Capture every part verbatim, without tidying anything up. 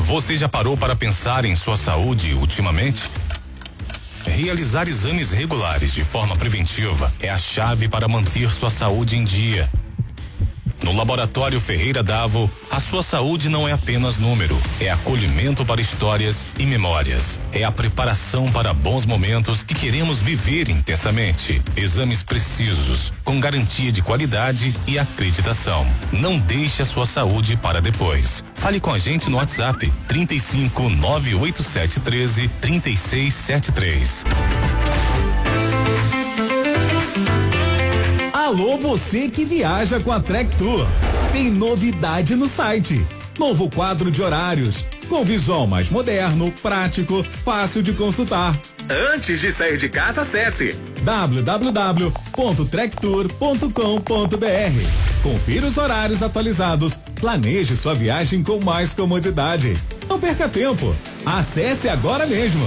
Você já parou para pensar em sua saúde ultimamente? Realizar exames regulares de forma preventiva é a chave para manter sua saúde em dia. No Laboratório Ferreira Davo, a sua saúde não é apenas número, é acolhimento para histórias e memórias. É a preparação para bons momentos que queremos viver intensamente. Exames precisos, com garantia de qualidade e acreditação. Não deixe a sua saúde para depois. Fale com a gente no WhatsApp trinta e cinco, nove oito sete, treze, trinta e seis setenta e três. Alô, você que viaja com a Trek Tour. Tem novidade no site. Novo quadro de horários, com visual mais moderno, prático, fácil de consultar. Antes de sair de casa, acesse w w w ponto trek tour ponto com ponto b r. Confira os horários atualizados. Planeje sua viagem com mais comodidade. Não perca tempo. Acesse agora mesmo.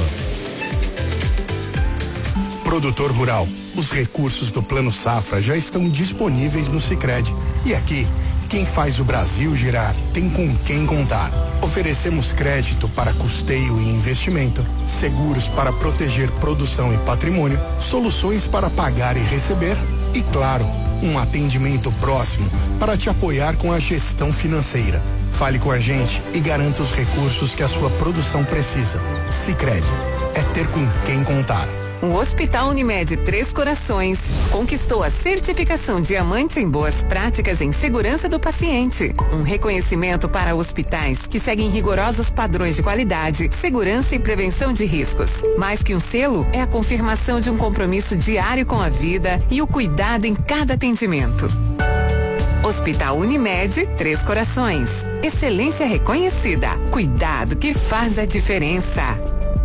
Produtor rural, os recursos do Plano Safra já estão disponíveis no Sicredi. E aqui, quem faz o Brasil girar tem com quem contar. Oferecemos crédito para custeio e investimento, seguros para proteger produção e patrimônio, soluções para pagar e receber e, claro, um atendimento próximo para te apoiar com a gestão financeira. Fale com a gente e garanta os recursos que a sua produção precisa. Sicredi, é ter com quem contar. O Hospital Unimed Três Corações conquistou a certificação Diamante em Boas Práticas em Segurança do Paciente. Um reconhecimento para hospitais que seguem rigorosos padrões de qualidade, segurança e prevenção de riscos. Mais que um selo, é a confirmação de um compromisso diário com a vida e o cuidado em cada atendimento. Hospital Unimed Três Corações. Excelência reconhecida. Cuidado que faz a diferença.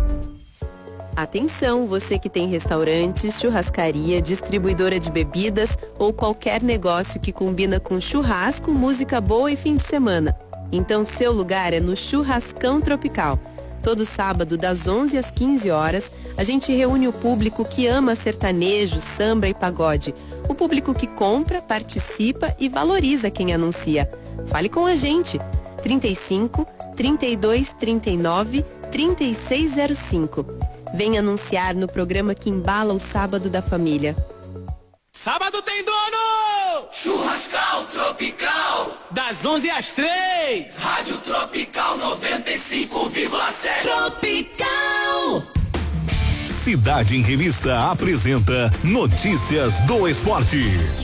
Atenção, você que tem restaurantes, churrascaria, distribuidora de bebidas ou qualquer negócio que combina com churrasco, música boa e fim de semana. Então seu lugar é no Churrascão Tropical. Todo sábado, das onze às quinze horas, a gente reúne o público que ama sertanejo, samba e pagode. O público que compra, participa e valoriza quem anuncia. Fale com a gente. trinta e cinco, trinta e dois, trinta e nove, trinta e seis zero cinco. Vem anunciar no programa que embala o sábado da família. Sábado tem dono! Churrascal Tropical! Das onze às três! Rádio Tropical noventa e cinco vírgula sete. Tropical! Cidade em Revista apresenta Notícias do Esporte.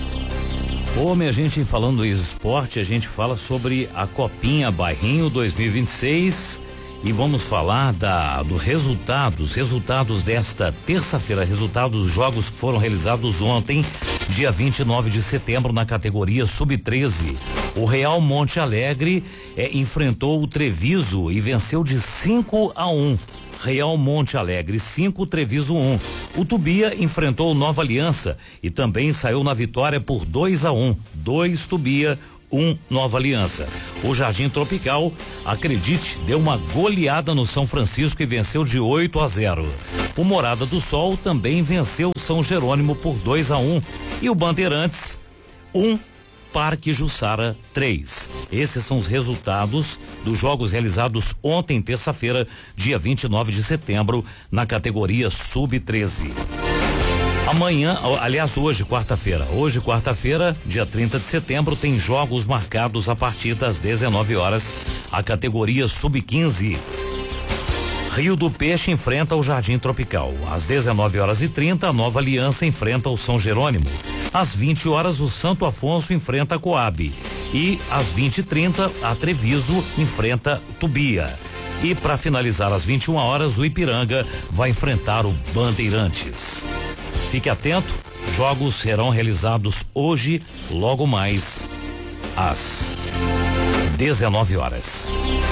Ô, minha gente, falando em esporte, a gente fala sobre a Copinha Bairrinho dois mil e vinte e seis. E vamos falar da, do resultado, os resultados desta terça-feira, resultados dos jogos que foram realizados ontem, dia vinte e nove de setembro, na categoria sub treze. O Real Monte Alegre eh, enfrentou o Treviso e venceu de cinco a um. Real Monte Alegre cinco, Treviso um. O Tubia enfrentou o Nova Aliança e também saiu na vitória por dois a um. dois Tubia, um Nova Aliança. O Jardim Tropical, acredite, deu uma goleada no São Francisco e venceu de oito a zero. O Morada do Sol também venceu o São Jerônimo por dois a um. E o Bandeirantes, um, Parque Jussara três. Esses são os resultados dos jogos realizados ontem, terça-feira, dia vinte e nove de setembro, na categoria sub treze. Amanhã, aliás, hoje, quarta-feira, hoje, quarta-feira, dia trinta de setembro, tem jogos marcados a partir das dezenove horas, a categoria sub quinze. Rio do Peixe enfrenta o Jardim Tropical. Às dezenove horas e trinta, a Nova Aliança enfrenta o São Jerônimo. Às vinte horas, o Santo Afonso enfrenta a Coab. E às vinte e trinta, a Treviso enfrenta Tubia. E para finalizar, às vinte e uma horas, o Ipiranga vai enfrentar o Bandeirantes. Fique atento, jogos serão realizados hoje, logo mais, às dezenove horas.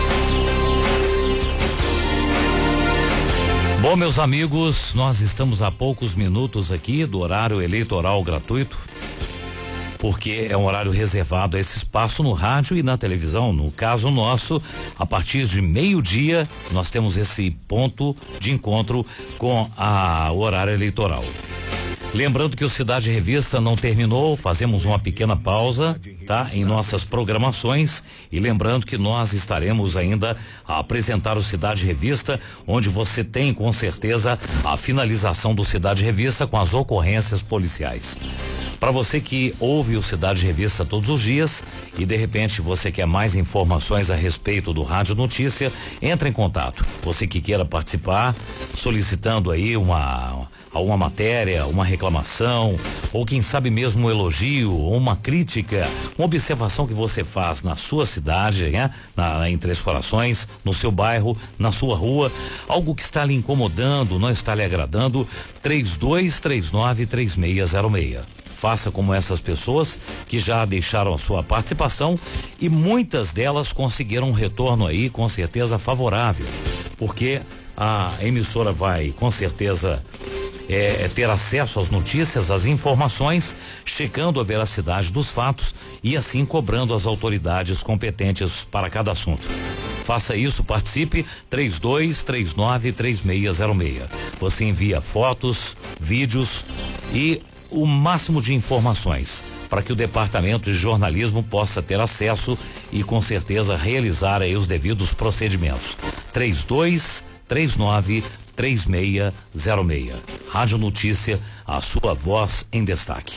Bom, meus amigos, nós estamos a poucos minutos aqui do horário eleitoral gratuito, porque é um horário reservado a esse espaço no rádio e na televisão. No caso nosso, a partir de meio-dia, nós temos esse ponto de encontro com a, o horário eleitoral. Lembrando que o Cidade Revista não terminou, fazemos uma pequena pausa, tá? Em nossas programações, e lembrando que nós estaremos ainda a apresentar o Cidade Revista, onde você tem com certeza a finalização do Cidade Revista com as ocorrências policiais. Para você que ouve o Cidade Revista todos os dias e de repente você quer mais informações a respeito do Rádio Notícia, entre em contato. Você que queira participar, solicitando aí uma uma matéria, uma reclamação, ou quem sabe mesmo um elogio, ou uma crítica, uma observação que você faz na sua cidade, né? Na, em Três Corações, no seu bairro, na sua rua, algo que está lhe incomodando, não está lhe agradando, três dois três nove três seis zero seis. Faça como essas pessoas que já deixaram a sua participação e muitas delas conseguiram um retorno aí com certeza favorável, porque a emissora vai com certeza é, é ter acesso às notícias, às informações, checando a veracidade dos fatos e assim cobrando as autoridades competentes para cada assunto. Faça isso, participe, três dois três nove três seis zero seis. Você envia fotos, vídeos e o máximo de informações para que o departamento de jornalismo possa ter acesso e com certeza realizar aí os devidos procedimentos. três dois três nove três seis zero seis. Rádio Notícia, a sua voz em destaque.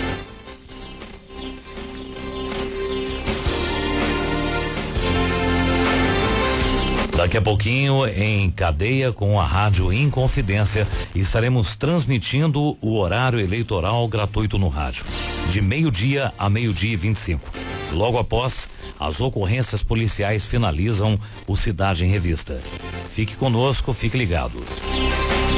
Daqui a pouquinho, em cadeia com a Rádio Inconfidência, estaremos transmitindo o horário eleitoral gratuito no rádio, de meio-dia a meio-dia e vinte e cinco. Logo após, as ocorrências policiais finalizam o Cidade em Revista. Fique conosco, fique ligado.